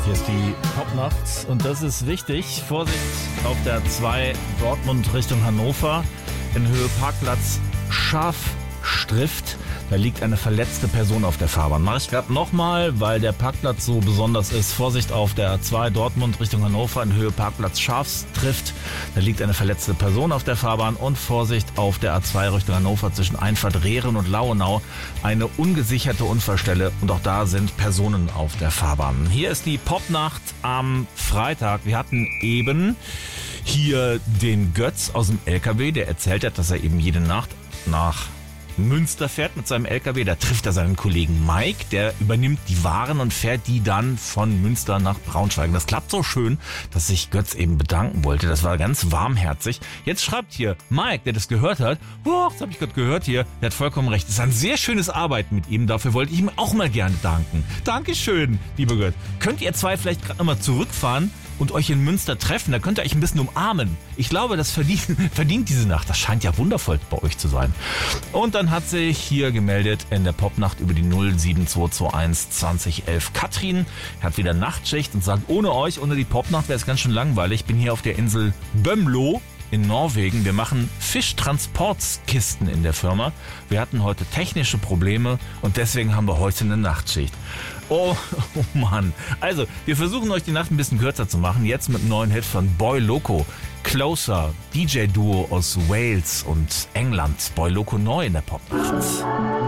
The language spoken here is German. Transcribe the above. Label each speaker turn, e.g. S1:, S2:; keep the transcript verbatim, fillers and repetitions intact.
S1: Hier ist die Popnacht und das ist wichtig. Vorsicht auf der zwei Dortmund Richtung Hannover in Höhe Parkplatz Schafstrift. Da liegt eine verletzte Person auf der Fahrbahn. Mach ich gerade nochmal, weil der Parkplatz so besonders ist. Vorsicht auf der zwei Dortmund Richtung Hannover in Höhe Parkplatz Schafstrift. Da liegt eine verletzte Person auf der Fahrbahn. Und Vorsicht auf der A zwei Richtung Hannover zwischen Einfahrt Rehren und Lauenau. Eine ungesicherte Unfallstelle und auch da sind Personen auf der Fahrbahn. Hier ist die Popnacht am Freitag. Wir hatten eben hier den Götz aus dem L K W, der erzählt hat, dass er eben jede Nacht nach Münster fährt mit seinem L K W. Da trifft er seinen Kollegen Mike, der übernimmt die Waren und fährt die dann von Münster nach Braunschweig. Das klappt so schön, dass sich Götz eben bedanken wollte. Das war ganz warmherzig. Jetzt schreibt hier Mike, der das gehört hat, oh, das habe ich gerade gehört hier, der hat vollkommen recht. Das ist ein sehr schönes Arbeiten mit ihm. Dafür wollte ich ihm auch mal gerne danken. Dankeschön, lieber Götz. Könnt ihr zwei vielleicht gerade nochmal zurückfahren und euch in Münster treffen? Da könnt ihr euch ein bisschen umarmen. Ich glaube, das verdient, verdient diese Nacht. Das scheint ja wundervoll bei euch zu sein. Und dann hat sich hier gemeldet in der Popnacht über die null sieben zwei zwei eins zwanzig elf Katrin. Er hat wieder Nachtschicht und sagt, ohne euch, ohne die Popnacht wäre es ganz schön langweilig. Ich bin hier auf der Insel Bömlo in Norwegen. Wir machen Fischtransportkisten in der Firma. Wir hatten heute technische Probleme und deswegen haben wir heute eine Nachtschicht. Oh, oh Mann. Also, wir versuchen euch die Nacht ein bisschen kürzer zu machen. Jetzt mit einem neuen Hit von Boy Loco. Closer, D J-Duo aus Wales und England. Boy Loco neu in der Popnacht.